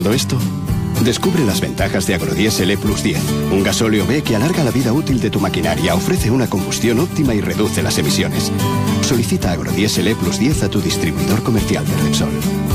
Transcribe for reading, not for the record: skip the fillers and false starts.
¿Todo esto? Descubre las ventajas de Agrodiesel E+10, un gasóleo B que alarga la vida útil de tu maquinaria, ofrece una combustión óptima y reduce las emisiones. Solicita Agrodiesel E+10 a tu distribuidor comercial de Repsol.